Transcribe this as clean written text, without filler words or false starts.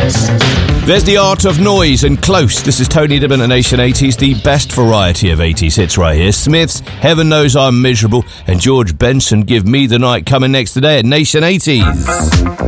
There's the art of noise and close. This is Tony Dibben at Nation 80s, the best variety of 80s hits right here. Smiths, Heaven Knows I'm Miserable, and George Benson, Give Me the Night, coming next today at Nation 80s.